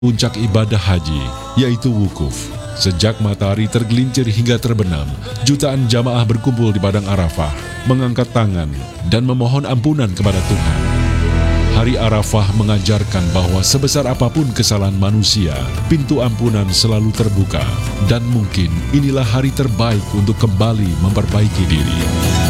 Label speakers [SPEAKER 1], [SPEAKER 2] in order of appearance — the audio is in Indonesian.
[SPEAKER 1] puncak ibadah haji, yaitu wukuf. Sejak matahari tergelincir hingga terbenam, jutaan jamaah berkumpul di padang Arafah, mengangkat tangan dan memohon ampunan kepada Tuhan. Hari Arafah mengajarkan bahwa sebesar apapun kesalahan manusia, pintu ampunan selalu terbuka, dan mungkin inilah hari terbaik untuk kembali memperbaiki diri.